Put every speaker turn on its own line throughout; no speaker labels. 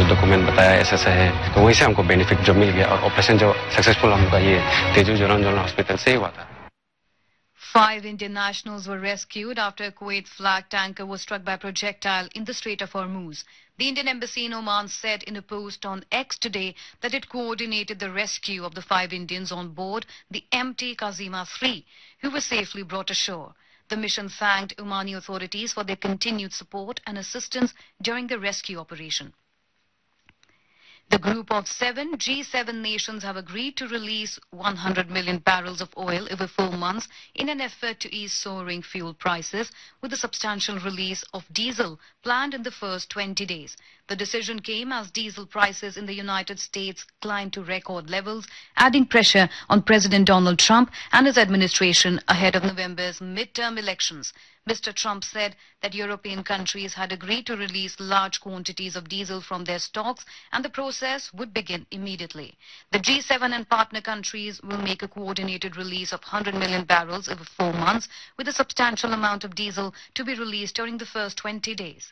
Document बताया ऐसा है, तो वहीं से हमको बेनिफिट जो मिल गया और ऑपरेशन जो सक्सेसफुल हमका ये तेजू जोरान जोन हॉस्पिटल से ही हुआ था.
5 Indian nationals were rescued after a Kuwait flag tanker was struck by a projectile in the Strait of Hormuz. The Indian embassy in Oman said in a post on X today that it coordinated the rescue of the 5 Indians on board the MT Kazima 3, who were safely brought ashore. The mission thanked Omani authorities for their continued support and assistance during the rescue operation. The group of 7 G7 nations have agreed to release 100 million barrels of oil over 4 months in an effort to ease soaring fuel prices, with a substantial release of diesel planned in the first 20 days. The decision came as diesel prices in the United States climbed to record levels, adding pressure on President Donald Trump and his administration ahead of November's midterm elections. Mr. Trump said that European countries had agreed to release large quantities of diesel from their stocks, and the process would begin immediately. The G7 and partner countries will make a coordinated release of 100 million barrels over 4 months, with a substantial amount of diesel to be released during the first 20 days.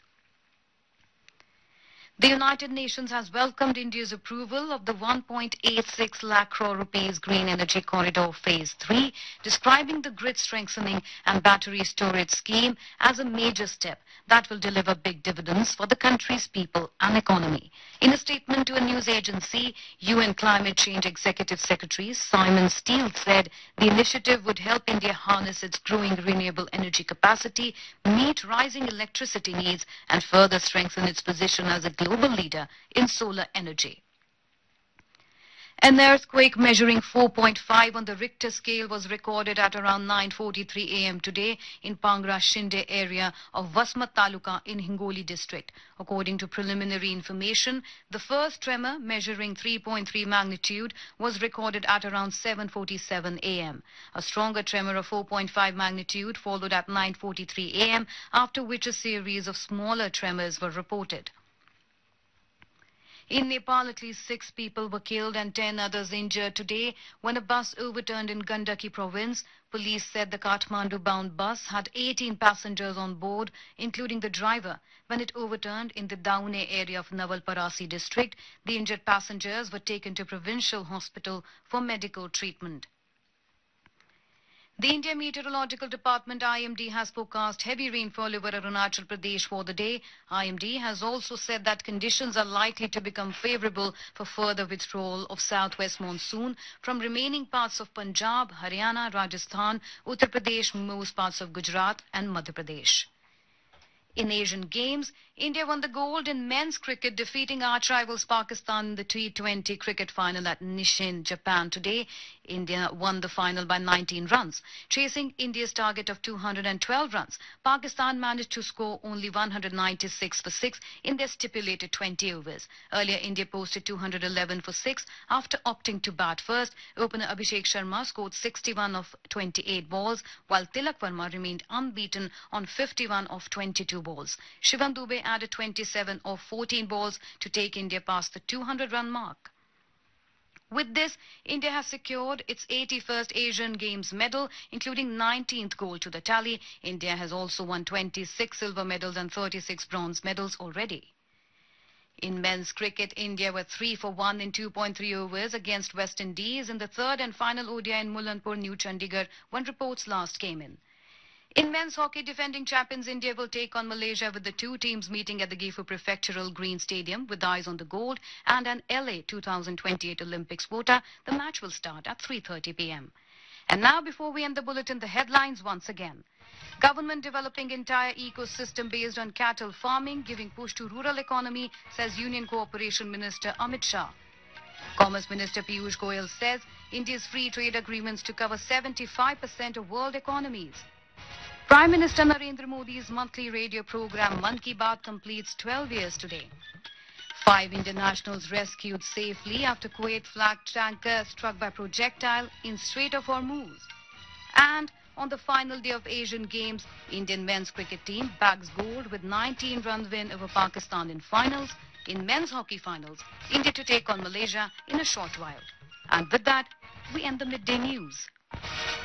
The United Nations has welcomed India's approval of the 1.86 lakh crore rupees Green Energy Corridor Phase 3, describing the grid strengthening and battery storage scheme as a major step that will deliver big dividends for the country's people and economy. In a statement to a news agency, UN Climate Change Executive Secretary Simon Steele said the initiative would help India harness its growing renewable energy capacity, meet rising electricity needs, and further strengthen its position as a global leader in solar energy. An earthquake measuring 4.5 on the Richter scale was recorded at around 9:43 a.m. today in Pangra Shinde area of Vasmat Taluka in Hingoli district. According to preliminary information, the first tremor measuring 3.3 magnitude was recorded at around 7:47 a.m. A stronger tremor of 4.5 magnitude followed at 9:43 a.m., after which a series of smaller tremors were reported. In Nepal, at least 6 people were killed and 10 others injured today when a bus overturned in Gandaki province. Police said the Kathmandu-bound bus had 18 passengers on board, including the driver, when it overturned in the Daune area of Nawalparasi district. The injured passengers were taken to provincial hospital for medical treatment. The India Meteorological Department IMD has forecast heavy rainfall over Arunachal Pradesh for the day. IMD has also said that conditions are likely to become favorable for further withdrawal of southwest monsoon from remaining parts of Punjab, Haryana, Rajasthan, Uttar Pradesh, most parts of Gujarat and Madhya Pradesh. In Asian Games, India won the gold in men's cricket, defeating arch rivals Pakistan in the T20 cricket final at Nishin, Japan today. India won the final by 19 runs. Chasing India's target of 212 runs, Pakistan managed to score only 196 for 6 in their stipulated 20 overs. Earlier, India posted 211 for 6 after opting to bat first. Opener Abhishek Sharma scored 61 of 28 balls, while Tilak Verma remained unbeaten on 51 of 22 balls. Shivam Dube added 27 of 14 balls to take India past the 200-run mark. With this, India has secured its 81st Asian Games medal, including 19th gold to the tally. India has also won 26 silver medals and 36 bronze medals already. In men's cricket, India were 3 for 1 in 2.3 overs against West Indies in the third and final ODI in Mullanpur, New Chandigarh, when reports last came in. In men's hockey, defending champions India will take on Malaysia, with the two teams meeting at the Gifu Prefectural Green Stadium with eyes on the gold and an LA 2028 Olympics quota. The match will start at 3:30 p.m. And now, before we end the bulletin, the headlines once again. Government developing entire ecosystem based on cattle farming, giving push to rural economy, says Union Cooperation Minister Amit Shah. Commerce Minister Piyush Goyal says India's free trade agreements to cover 75% of world economies. Prime Minister Narendra Modi's monthly radio program Mann Ki Baat completes 12 years today. 5 Indian nationals rescued safely after Kuwait flag tanker struck by projectile in Strait of Hormuz. And on the final day of Asian Games, Indian men's cricket team bags gold with 19-run win over Pakistan in finals. In men's hockey finals, India to take on Malaysia in a short while. And with that, we end the midday news.